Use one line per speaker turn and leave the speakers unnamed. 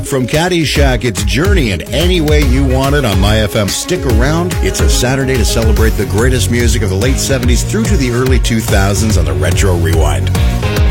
up from Caddyshack. It's Journey and Any Way You Want It on My FM. Stick around. It's a Saturday to celebrate the greatest music of the late 70s through to the early 2000s on the Retro Rewind.